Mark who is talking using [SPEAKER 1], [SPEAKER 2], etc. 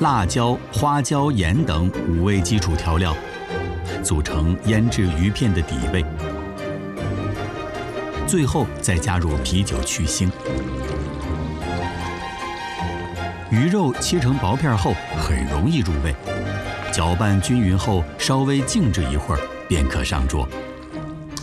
[SPEAKER 1] 辣椒、花椒、盐等5味基础调料，组成腌制鱼片的底味。最后再加入啤酒去腥。鱼肉切成薄片后很容易入味，搅拌均匀后稍微静置一会儿便可上桌。